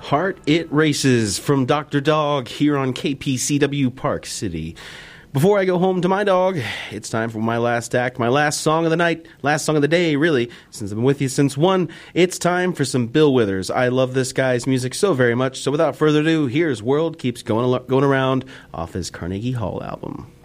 Heart It Races from Dr. Dog here on KPCW Park City. Before I go home to my dog, it's time for my last act, my last song of the night, last song of the day, really, since I've been with you since 1. It's time for some Bill Withers. I love this guy's music so very much, so without further ado, here's World Keeps Going Around off his Carnegie Hall album.